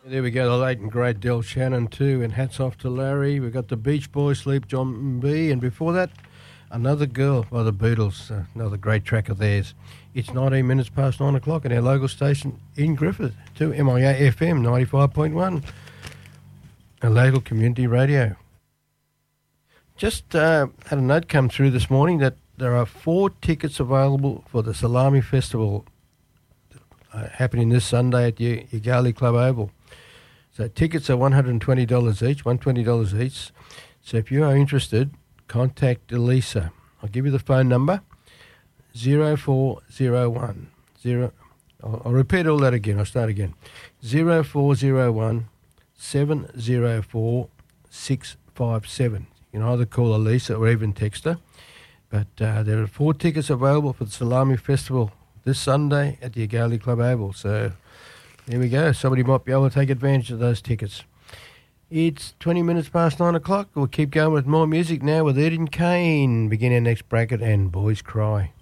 There we go, the late and great Del Shannon too, and hats off to Larry. We've got the Beach Boys, Sleep John B, and before that, Another Girl by the Beatles, another great track of theirs. It's 19 minutes past 9 o'clock at our local station in Griffith, to MIA FM 95.1, a local community radio. Just had a note come through this morning that there are 4 tickets available for the Salami Festival happening this Sunday at Yagali Club Oval. So tickets are $120 each, $120 each. So if you are interested, contact Elisa. I'll give you the phone number, 0401. I'll repeat all that again. I'll start again. 0401 704 657. You can either call Elisa or even text her. But there are 4 tickets available for the Salami Festival this Sunday at the Yagali Club Oval. So there we go. Somebody might be able to take advantage of those tickets. It's 20 minutes past 9 o'clock. We'll keep going with more music now with Ed and Kane. Begin our next bracket and Boys Cry.